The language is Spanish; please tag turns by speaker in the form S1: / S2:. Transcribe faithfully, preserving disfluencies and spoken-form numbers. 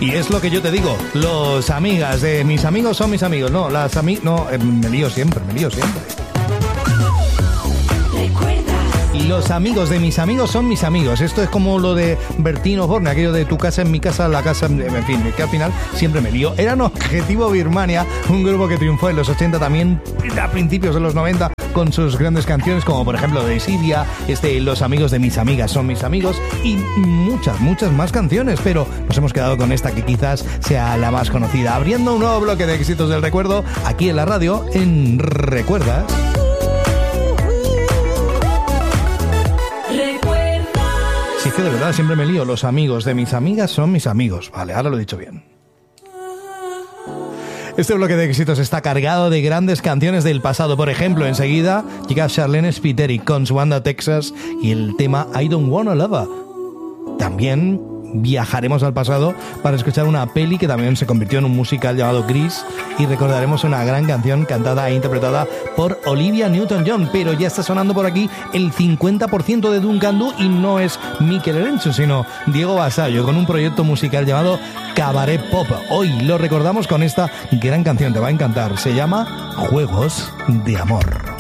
S1: Y es lo que yo te digo, los amigas de mis amigos son mis amigos. No, las ami... No, eh, me lío siempre, me lío siempre. Y los amigos de mis amigos son mis amigos. Esto es como lo de Bertín Osborne, aquello de tu casa en mi casa, la casa... En fin, que al final siempre me lío. Eran Objetivo Birmania, un grupo que triunfó en los ochenta, también a principios de los noventa, con sus grandes canciones, como por ejemplo de Siria, este, Los amigos de mis amigas son mis amigos, y muchas, muchas más canciones, pero nos hemos quedado con esta que quizás sea la más conocida, abriendo un nuevo bloque de éxitos del recuerdo, aquí en la radio, en Recuerdas. Si es que de verdad siempre me lío, los amigos de mis amigas son mis amigos. Vale, ahora lo he dicho bien. Este bloque de éxitos está cargado de grandes canciones del pasado. Por ejemplo, enseguida llega Charlene Spiteri con su banda Texas y el tema I Don't Wanna Love Her. También viajaremos al pasado para escuchar una peli que también se convirtió en un musical llamado Grease, y recordaremos una gran canción cantada e interpretada por Olivia Newton-John. Pero ya está sonando por aquí el cincuenta por ciento de Duncan Du, y no es Mikel Erenchu, sino Diego Basallo, con un proyecto musical llamado Cabaret Pop. Hoy lo recordamos con esta gran canción, te va a encantar, se llama Juegos de Amor.